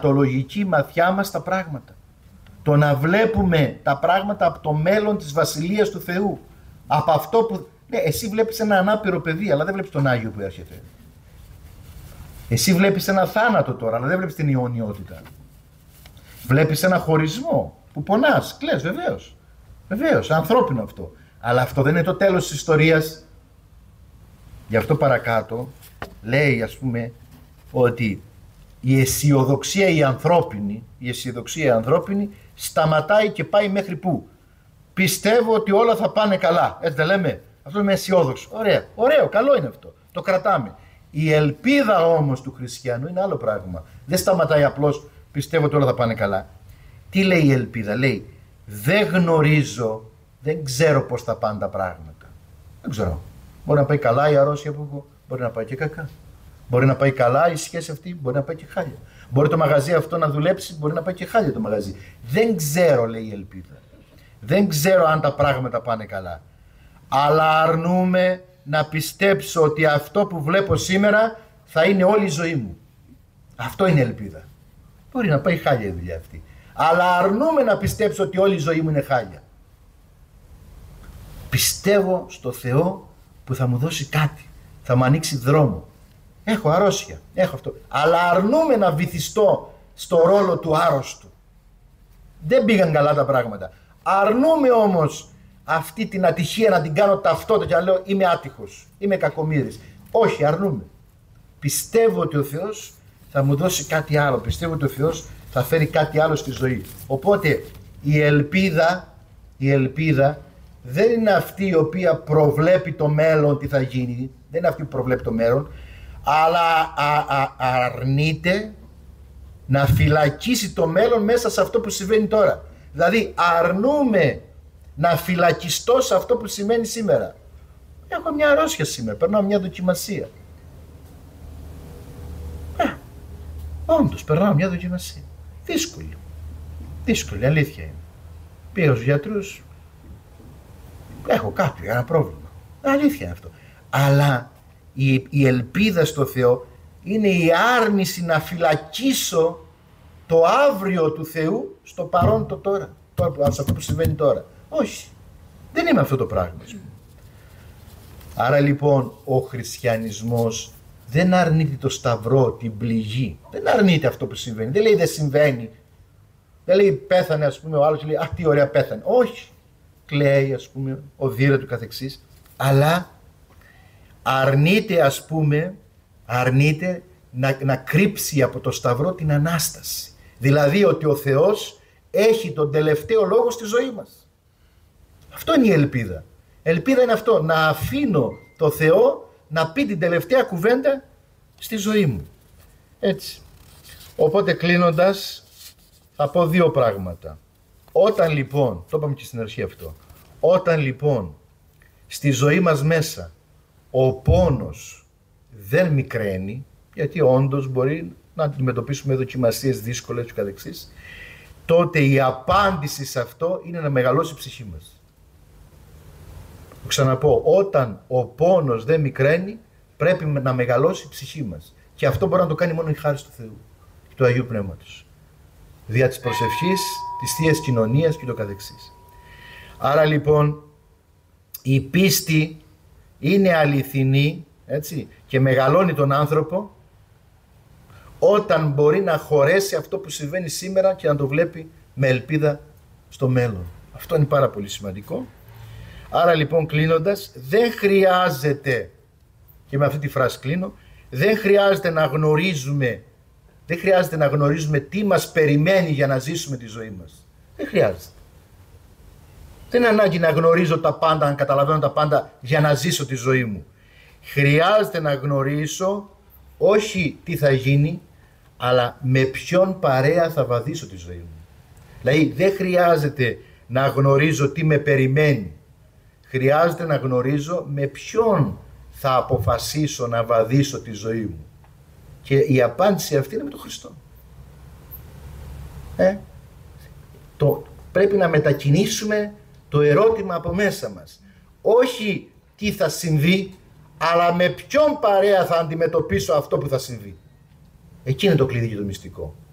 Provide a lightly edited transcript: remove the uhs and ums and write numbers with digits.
ματολογική ματιά μας τα πράγματα. Το να βλέπουμε τα πράγματα από το μέλλον της Βασιλείας του Θεού. Από αυτό που... Ναι, εσύ βλέπεις ένα ανάπηρο παιδί, αλλά δεν βλέπεις τον Άγιο που έρχεται. Εσύ βλέπεις ένα θάνατο τώρα, αλλά δεν βλέπεις την αιωνιότητα. Βλέπεις ένα χωρισμό που πονάς, κλαις, βεβαίως. Βεβαίως, ανθρώπινο αυτό. Αλλά αυτό δεν είναι το τέλος της ιστορίας. Γι' αυτό παρακάτω λέει, ας πούμε, ότι η αισιοδοξία η ανθρώπινη σταματάει και πάει μέχρι πού? Πιστεύω ότι όλα θα πάνε καλά. Έτσι δεν λέμε? Αυτό είμαι αισιόδοξο. Ωραία, ωραίο, καλό είναι αυτό. Το κρατάμε. Η ελπίδα όμως του χριστιανού είναι άλλο πράγμα. Δεν σταματάει απλώς πιστεύω ότι όλα θα πάνε καλά. Τι λέει η ελπίδα? Λέει δεν γνωρίζω, δεν ξέρω πώς θα πάνε τα πράγματα. Δεν ξέρω. Μπορεί να πάει καλά η αρρώστια που έχω, μπορεί να πάει και κακά. Μπορεί να πάει καλά η σχέση αυτή, μπορεί να πάει και χάλια. Μπορεί το μαγαζί αυτό να δουλέψει, μπορεί να πάει και χάλια το μαγαζί. Δεν ξέρω, λέει η ελπίδα. Δεν ξέρω αν τα πράγματα πάνε καλά. Αλλά αρνούμε να πιστέψω ότι αυτό που βλέπω σήμερα θα είναι όλη η ζωή μου. Αυτό είναι ελπίδα. Μπορεί να πάει χάλια η δουλειά αυτή. Αλλά αρνούμε να πιστέψω ότι όλη η ζωή μου είναι χάλια. Πιστεύω στο Θεό που θα μου δώσει κάτι. Θα μου ανοίξει δρόμο. Έχω αρρώστια, έχω αυτό. Αλλά αρνούμε να βυθιστώ στο ρόλο του άρρωστου. Δεν πήγαν καλά τα πράγματα. Αρνούμε όμως αυτή την ατυχία να την κάνω ταυτότητα και να λέω είμαι άτυχος, είμαι κακομοίρης. Όχι, αρνούμε. Πιστεύω ότι ο Θεός θα μου δώσει κάτι άλλο. Πιστεύω ότι ο Θεός θα φέρει κάτι άλλο στη ζωή. Οπότε η ελπίδα δεν είναι αυτή η οποία προβλέπει το μέλλον τι θα γίνει. Δεν είναι αυτή που προβλέπει το μέλλον. Αλλά αρνείται να φυλακίσει το μέλλον μέσα σε αυτό που συμβαίνει τώρα. Δηλαδή αρνούμε να φυλακιστώ σε αυτό που σημαίνει σήμερα. Έχω μια αρρώστια σήμερα, περνάω μια δοκιμασία. Όντως περνάω μια δοκιμασία. Δύσκολη, αλήθεια είναι. Πήγα στους γιατρούς, έχω κάποιο, ένα πρόβλημα. Αλήθεια είναι αυτό. Αλλά η ελπίδα στο Θεό είναι η άρνηση να φυλακίσω το αύριο του Θεού στο παρόν το τώρα. Σε αυτό που συμβαίνει τώρα. Όχι. Δεν είμαι αυτό το πράγμα. Άρα λοιπόν ο χριστιανισμός δεν αρνείται το σταυρό, την πληγή. Δεν αρνείται αυτό που συμβαίνει. Δεν λέει δεν συμβαίνει. Δεν λέει πέθανε ας πούμε ο άλλος και λέει αχ τι ωραία πέθανε. Όχι. Κλαίει ας πούμε οδύρα του καθεξής. Αλλά αρνείται ας πούμε να κρύψει από το σταυρό την Ανάσταση. Δηλαδή ότι ο Θεός έχει τον τελευταίο λόγο στη ζωή μας. Αυτό είναι η ελπίδα. Ελπίδα είναι αυτό, να αφήνω το Θεό να πει την τελευταία κουβέντα στη ζωή μου. Έτσι. Οπότε κλείνοντας θα πω δύο πράγματα. Όταν λοιπόν, το είπαμε και στην αρχή αυτό, όταν λοιπόν στη ζωή μας μέσα ο πόνος δεν μικραίνει, γιατί όντως μπορεί να αντιμετωπίσουμε δοκιμασίες δύσκολες και καθεξής, τότε η απάντηση σε αυτό είναι να μεγαλώσει η ψυχή μας. Το ξαναπώ, όταν ο πόνος δεν μικραίνει, πρέπει να μεγαλώσει η ψυχή μας. Και αυτό μπορεί να το κάνει μόνο η χάρις του Θεού και του Αγίου Πνεύματος. Δια της προσευχής, της Θείας Κοινωνίας και το καθεξής. Άρα λοιπόν, η πίστη είναι αληθινή, έτσι, και μεγαλώνει τον άνθρωπο όταν μπορεί να χωρέσει αυτό που συμβαίνει σήμερα και να το βλέπει με ελπίδα στο μέλλον. Αυτό είναι πάρα πολύ σημαντικό. Άρα λοιπόν κλείνοντας, δεν χρειάζεται, και με αυτή τη φράση κλείνω, δεν χρειάζεται να γνωρίζουμε τι μας περιμένει για να ζήσουμε τη ζωή μας. Δεν χρειάζεται. Δεν είναι ανάγκη να γνωρίζω τα πάντα, να καταλαβαίνω τα πάντα για να ζήσω τη ζωή μου. Χρειάζεται να γνωρίσω όχι τι θα γίνει, αλλά με ποιον παρέα θα βαδίσω τη ζωή μου. Δηλαδή δεν χρειάζεται να γνωρίζω τι με περιμένει. Χρειάζεται να γνωρίζω με ποιον θα αποφασίσω να βαδίσω τη ζωή μου. Και η απάντηση αυτή είναι με τον Χριστό. Πρέπει να μετακινήσουμε το ερώτημα από μέσα μας. Όχι τι θα συμβεί, αλλά με ποιον παρέα θα αντιμετωπίσω αυτό που θα συμβεί. Εκεί είναι το κλειδί και το μυστικό.